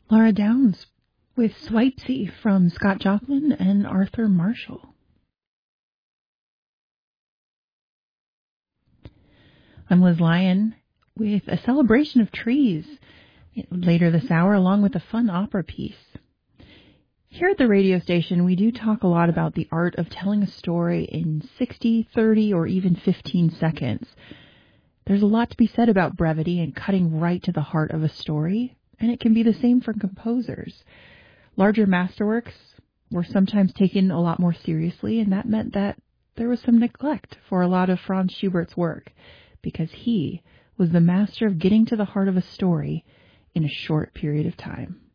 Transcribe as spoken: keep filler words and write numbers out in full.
Laura Downs with Swipesy from Scott Joplin and Arthur Marshall. I'm Liz Lyon with a celebration of trees later this hour, along with a fun opera piece. Here at the radio station, we do talk a lot about the art of telling a story in sixty, thirty, or even fifteen seconds. There's a lot to be said about brevity and cutting right to the heart of a story, and it can be the same for composers. Larger masterworks were sometimes taken a lot more seriously, and that meant that there was some neglect for a lot of Franz Schubert's work, because he was the master of getting to the heart of a story in a short period of time.